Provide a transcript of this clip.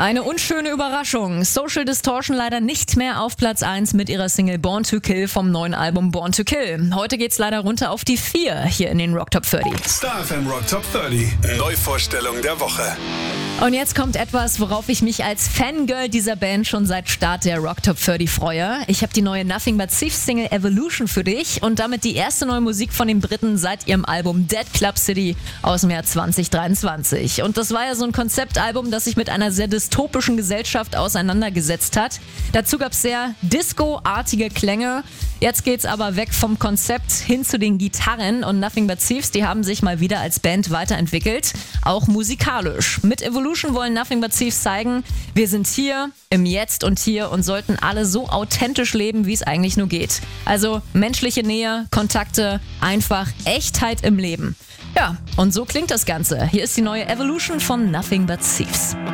Eine unschöne Überraschung. Social Distortion leider nicht mehr auf Platz 1 mit ihrer Single Born to Kill vom neuen Album Born to Kill. Heute geht's leider runter auf die 4 hier in den Rock Top 30. Star FM Rock Top 30. Neuvorstellung der Woche. Und jetzt kommt etwas, worauf ich mich als Fangirl dieser Band schon seit Start der Rock Top 30 freue. Ich habe die neue Nothing But Thieves Single Evolution für dich und damit die erste neue Musik von den Briten seit ihrem Album Dead Club City aus dem Jahr 2023. Und das war ja so ein Konzeptalbum, das sich mit einer sehr dystopischen Gesellschaft auseinandergesetzt hat. Dazu gab es sehr Disco-artige Klänge. Jetzt geht's aber weg vom Konzept hin zu den Gitarren und Nothing But Thieves, die haben sich mal wieder als Band weiterentwickelt, auch musikalisch. Mit Evolution wollen Nothing But Thieves zeigen, wir sind hier, im Jetzt und hier und sollten alle so authentisch leben, wie es eigentlich nur geht. Also menschliche Nähe, Kontakte, einfach Echtheit im Leben. Ja, und so klingt das Ganze. Hier ist die neue Evolution von Nothing But Thieves.